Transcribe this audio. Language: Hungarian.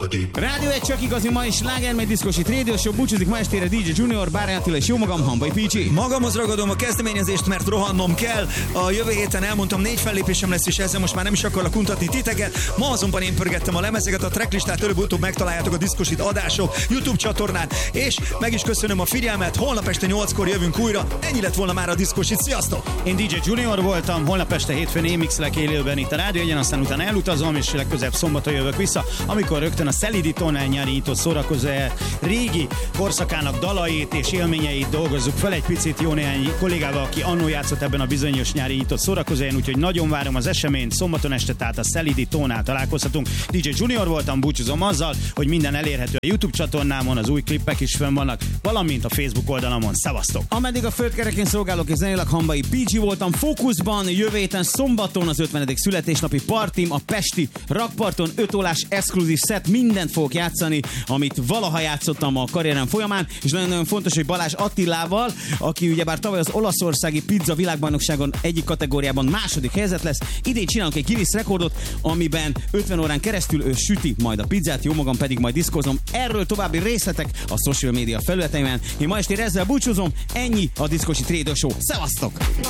Rádió egy csak igazi mai sláger, mely diszkosít Radio Show. Búcsúzik ma estére DJ Junior, Bárányi Attila és jó magam, Hambai Picsi. Magamhoz ragadom a kezdeményezést, mert rohannom kell. A jövő héten elmondtam, 4 fellépésem lesz, és ezzel most már nem is akarlak untatni titeket. Ma azonban én pörgettem a lemezeket, a tracklistát előbb-utóbb megtaláljátok a diszkosít adások YouTube csatornán, és meg is köszönöm a figyelmet. Holnap este 8-kor jövünk újra. Ennyi lett volna már a diszkosít. Sziasztok! Én DJ Junior voltam, holnap este hétfőn én mixelek élőben itt a Rádió Egyen, aztán utána elutazom, és legközelebb szombaton jövök vissza, amikor rögtön a Szelidi Tonál nyári nyitott szórakozója régi korszakának dalait és élményeit dolgozzuk fel egy picit jó néhány kollégával, aki annó játszott ebben a bizonyos nyári nyitott szórakozóján, úgyhogy nagyon várom az eseményt. Szombaton este tehát a Szelidi Tónál találkozhatunk. DJ Junior voltam, búcsúzom azzal, hogy minden elérhető a YouTube csatornámon, az új klippek is fönn vannak, valamint a Facebook oldalamon. Szevasztok! Ameddig a földkerekén szolgálok és zenélek, Hambai PG voltam. Fókuszban jövő héten szombaton az 50. születésnapi partim a pesti rakparton, 5 órás exkluzív set, mindent fogok játszani, amit valaha játszottam a karrierem folyamán, és nagyon-nagyon fontos, hogy Balázs Attilával, aki ugyebár tavaly az olaszországi pizza világbajnokságon egyik kategóriában második helyzet lesz, idén csinálunk egy Guinness rekordot, amiben 50 órán keresztül ő süti majd a pizzát, jó magam pedig majd diszkozom. Erről további részletek a social media felületeimen. Én ma estére ezzel búcsúzom, ennyi a Diszkosít Radio Show. Szevasztok!